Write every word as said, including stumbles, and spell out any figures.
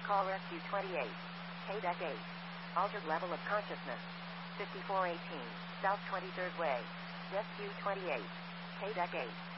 call rescue twenty-eight. K D E C eight. Altered level of consciousness. fifty-four eighteen. South twenty-third Way. Rescue twenty-eight. K D E C eight.